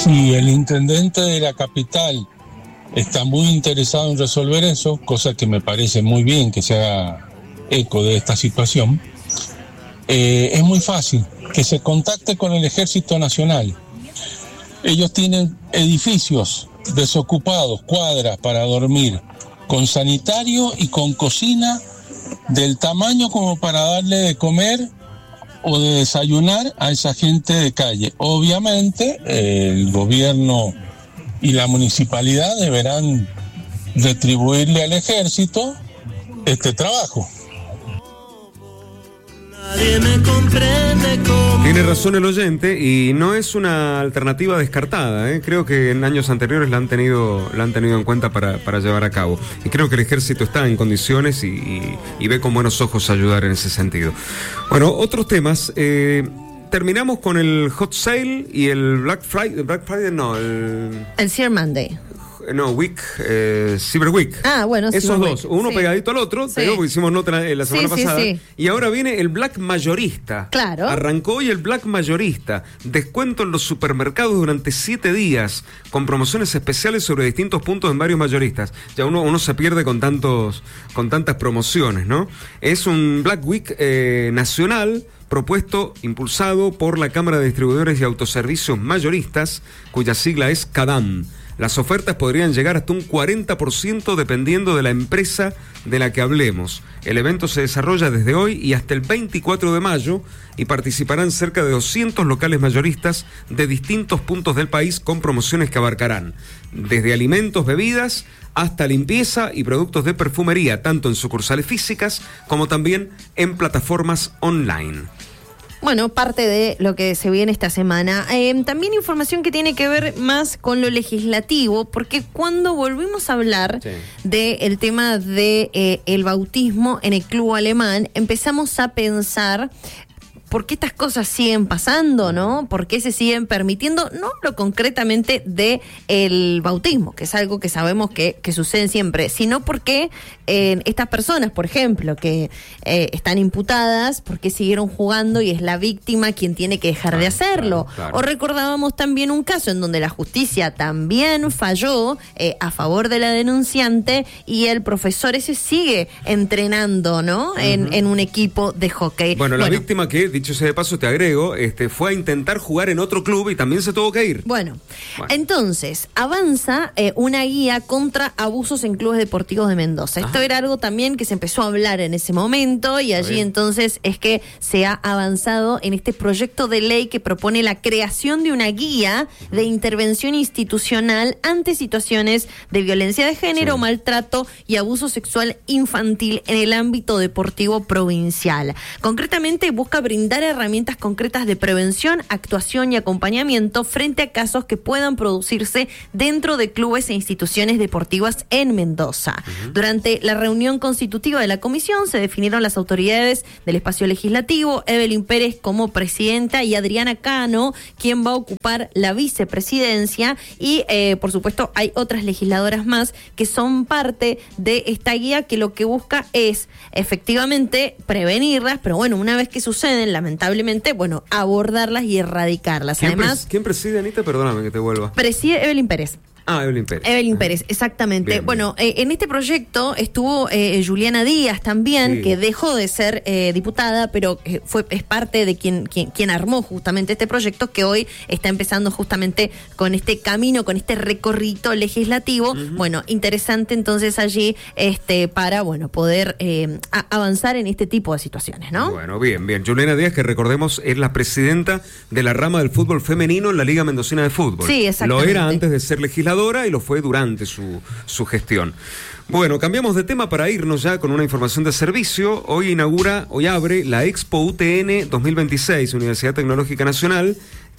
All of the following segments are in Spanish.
Sí, el intendente de la capital está muy interesado en resolver eso, cosa que me parece muy bien que se haga eco de esta situación. Es muy fácil que se contacte con el Ejército Nacional. Ellos tienen edificios desocupados, cuadras para dormir, con sanitario y con cocina del tamaño como para darle de comer o de desayunar a esa gente de calle. Obviamente, el gobierno y la municipalidad deberán retribuirle al ejército este trabajo. Tiene razón el oyente y no es una alternativa descartada, ¿eh? Creo que en años anteriores la han tenido en cuenta para llevar a cabo. Y creo que el ejército está en condiciones y ve con buenos ojos ayudar en ese sentido. Bueno, otros temas. Terminamos con el Hot Sale y el Black Friday no, el Cyber Monday. No, Cyber Week. Ah, bueno, esos Cyber dos, Week, uno sí. pegadito al otro, Sí. porque hicimos nota la semana pasada. Sí. Y ahora viene el Black Mayorista. Claro. Arrancó hoy el Black Mayorista. Descuento en los supermercados durante 7 días, con promociones especiales sobre distintos puntos en varios mayoristas. Ya uno se pierde con tantas promociones, ¿no? Es un Black Week nacional, propuesto, impulsado por la Cámara de Distribuidores y Autoservicios Mayoristas, cuya sigla es CADAM. Las ofertas podrían llegar hasta un 40% dependiendo de la empresa de la que hablemos. El evento se desarrolla desde hoy y hasta el 24 de mayo y participarán cerca de 200 locales mayoristas de distintos puntos del país con promociones que abarcarán desde alimentos, bebidas, hasta limpieza y productos de perfumería, tanto en sucursales físicas como también en plataformas online. Bueno, parte de lo que se viene esta semana. También información que tiene que ver más con lo legislativo, porque cuando volvimos a hablar del tema de el bautismo en el club alemán, empezamos a pensar por qué estas cosas siguen pasando, ¿no? ¿Por qué se siguen permitiendo? No hablo concretamente de el bautismo, que es algo que sabemos que sucede siempre, sino porque estas personas, por ejemplo, que están imputadas, ¿por qué siguieron jugando y es la víctima quien tiene que dejar de hacerlo? Claro. O recordábamos también un caso en donde la justicia también falló a favor de la denunciante y el profesor ese sigue entrenando, ¿no? En un equipo de hockey. Bueno, la víctima que, dicho sea de paso, te agrego, fue a intentar jugar en otro club y también se tuvo que ir. Bueno. Entonces, avanza una guía contra abusos en clubes deportivos de Mendoza. Esto era algo también que se empezó a hablar en ese momento y allí entonces es que se ha avanzado en este proyecto de ley que propone la creación de una guía de intervención institucional ante situaciones de violencia de género, maltrato y abuso sexual infantil en el ámbito deportivo provincial. Concretamente busca brindar herramientas concretas de prevención, actuación y acompañamiento frente a casos que puedan producirse dentro de clubes e instituciones deportivas en Mendoza. Durante la reunión constitutiva de la comisión se definieron las autoridades del espacio legislativo, Evelyn Pérez como presidenta y Adriana Cano, quien va a ocupar la vicepresidencia y por supuesto hay otras legisladoras más que son parte de esta guía que lo que busca es efectivamente prevenirlas, pero bueno, una vez que suceden, lamentablemente, bueno, abordarlas y erradicarlas. Además, ¿quién preside, Anita? Perdóname que te vuelva. Preside Evelyn Pérez. Evelyn Pérez. Evelyn Pérez, exactamente. Bien, bueno, en este proyecto estuvo Juliana Díaz también, que dejó de ser diputada, pero es parte de quien armó justamente este proyecto, que hoy está empezando justamente con este camino, con este recorrido legislativo. Bueno, interesante entonces allí para poder avanzar en este tipo de situaciones, ¿no? Bueno, bien. Juliana Díaz, que recordemos, es la presidenta de la rama del fútbol femenino en la Liga Mendocina de Fútbol. Sí, exactamente. Lo era antes de ser legisladora y lo fue durante su gestión. Bueno, cambiamos de tema para irnos ya con una información de servicio. Hoy abre la Expo UTN 2026, Universidad Tecnológica Nacional,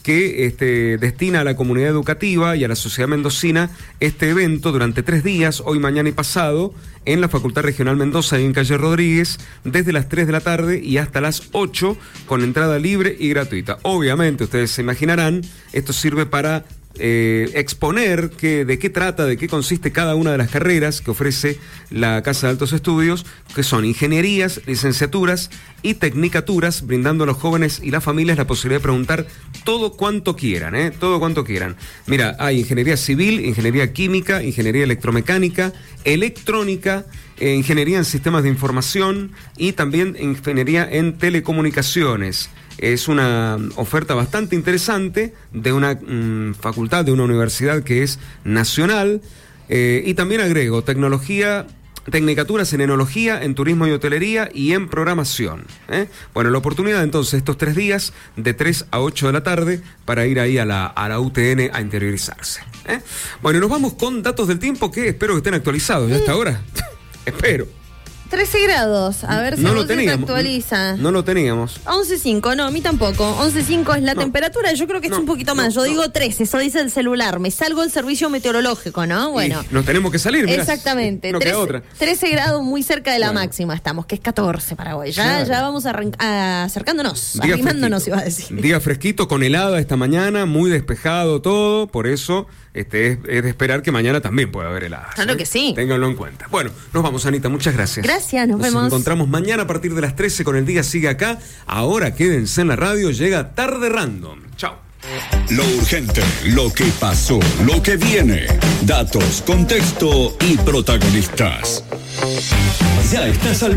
que destina a la comunidad educativa y a la sociedad mendocina este evento durante 3 días, hoy, mañana y pasado, en la Facultad Regional Mendoza y en Calle Rodríguez, desde las 3 de la tarde y hasta las 8, con entrada libre y gratuita. Obviamente, ustedes se imaginarán, esto sirve para exponer de qué trata, de qué consiste cada una de las carreras que ofrece la Casa de Altos Estudios, que son ingenierías, licenciaturas y tecnicaturas, brindando a los jóvenes y las familias la posibilidad de preguntar todo cuanto quieran, todo cuanto quieran. Mira, hay ingeniería civil, ingeniería química, ingeniería electromecánica, electrónica, ingeniería en sistemas de información y también ingeniería en telecomunicaciones. Es una oferta bastante interesante de una facultad, de una universidad que es nacional, y también agrego tecnicaturas en enología, en turismo y hotelería y en programación. Bueno, la oportunidad entonces estos 3 días de 3 a 8 de la tarde para ir ahí a la UTN a interiorizarse. Bueno, nos vamos con datos del tiempo que espero que estén actualizados ya hasta ahora. Espero. 13 grados, a ver si no se lo teníamos, actualiza. No lo teníamos. 11.5, no, a mí tampoco. 11.5 es la temperatura, yo creo que es un poquito más. Yo digo 13, eso dice el celular. Me salgo del servicio meteorológico, ¿no? Bueno. Y nos tenemos que salir, mirá. Exactamente. No queda otra. 13 grados muy cerca de la máxima estamos, que es 14 para hoy. Ya vamos acercándonos, arrimándonos, iba a decir. Día fresquito, con helada esta mañana, muy despejado todo, por eso es de esperar que mañana también pueda haber heladas. Claro que sí. Ténganlo en cuenta. Bueno, nos vamos, Anita, muchas gracias. Gracias, nos vemos. Nos encontramos mañana a partir de las 13 con El Día Sigue Acá. Ahora quédense en la radio, llega Tarde Random. Chao. Lo urgente, lo que pasó, lo que viene. Datos, contexto y protagonistas. Ya estás al